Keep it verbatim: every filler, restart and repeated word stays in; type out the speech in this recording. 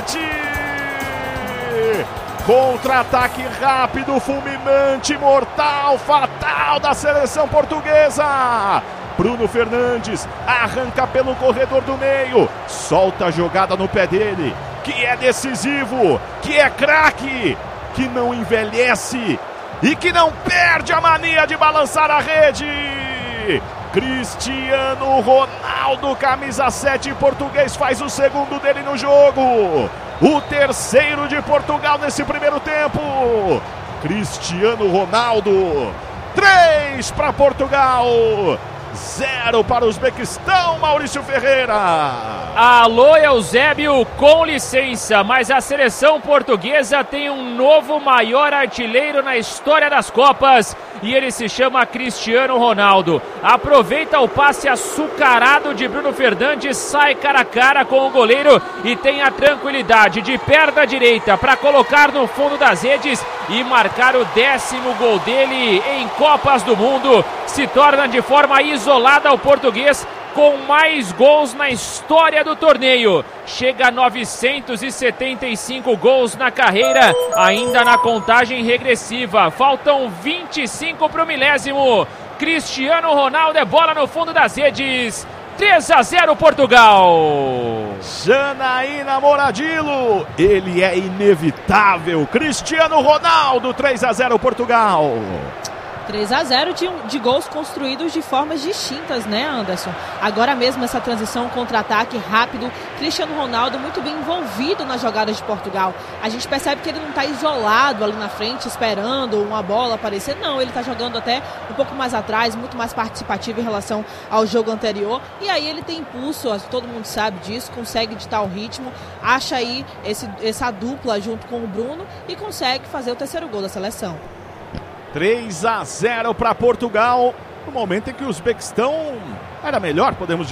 sete. Contra-ataque rápido, fulminante, mortal, fatal da seleção portuguesa. Bruno Fernandes arranca pelo corredor do meio, solta a jogada no pé dele, que é decisivo, que é craque, que não envelhece e que não perde a mania de balançar a rede. Cristiano Ronaldo, camisa sete português, faz o segundo dele no jogo. O terceiro de Portugal nesse primeiro tempo. Cristiano Ronaldo, três para Portugal, zero para o Uzbequistão, Maurício Ferreira. Alô, Eusébio, com licença, mas a seleção portuguesa tem um novo maior artilheiro na história das Copas e ele se chama Cristiano Ronaldo. Aproveita o passe açucarado de Bruno Fernandes, sai cara a cara com o goleiro e tem a tranquilidade de perna direita para colocar no fundo das redes e marcar o décimo gol dele em Copas do Mundo. Se torna de forma isolada o português com mais gols na história do torneio. Chega a novecentos e setenta e cinco gols na carreira, ainda na contagem regressiva. Faltam vinte e cinco para o milésimo. Cristiano Ronaldo é bola no fundo das redes. três a zero Portugal. Janaína Moradilo, ele é inevitável. Cristiano Ronaldo, três a zero Portugal. três a zero de, de gols construídos de formas distintas, né, Anderson? Agora mesmo essa transição, contra-ataque rápido, Cristiano Ronaldo muito bem envolvido nas jogadas de Portugal. A gente percebe que ele não está isolado ali na frente, esperando uma bola aparecer. Não, ele está jogando até um pouco mais atrás, muito mais participativo em relação ao jogo anterior. E aí ele tem impulso, todo mundo sabe disso, consegue ditar o ritmo, acha aí esse, essa dupla junto com o Bruno e consegue fazer o terceiro gol da seleção. três a zero para Portugal, no momento em que o Uzbequistão era melhor, podemos dizer.